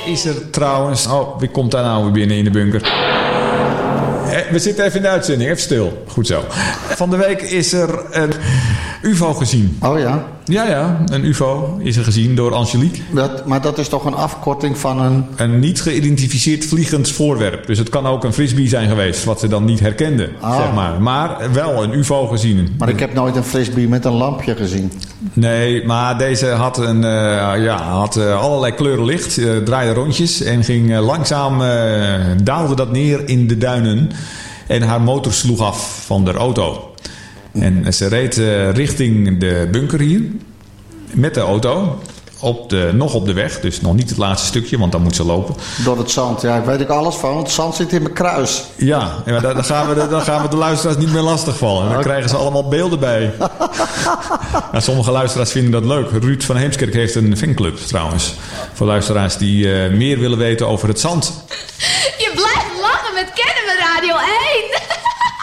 is er trouwens... Oh, wie komt daar nou weer binnen in de bunker? We zitten even in de uitzending, even stil. Goed zo. Van de week is er een UFO gezien. Oh ja? Ja, een UFO is er gezien door Angelique. Maar dat is toch een afkorting van een... Een niet geïdentificeerd vliegend voorwerp. Dus het kan ook een frisbee zijn geweest, wat ze dan niet herkenden, zeg maar. Maar wel een UFO gezien. Maar ik heb nooit een frisbee met een lampje gezien. Nee, maar deze had, allerlei kleuren licht, draaide rondjes en ging langzaam, daalde dat neer in de duinen. En haar motor sloeg af van de auto. En ze reed richting de bunker hier met de auto. Nog op de weg, dus nog niet het laatste stukje, want dan moet ze lopen. Door het zand, ja, ik weet ik alles van, want het zand zit in mijn kruis. Ja, maar dan gaan we de luisteraars niet meer lastigvallen. Dan krijgen ze allemaal beelden bij. Nou, sommige luisteraars vinden dat leuk. Ruud van Heemskerk heeft een fanclub trouwens. Voor luisteraars die meer willen weten over het zand. Je blijft lachen met Kennemer Radio 1.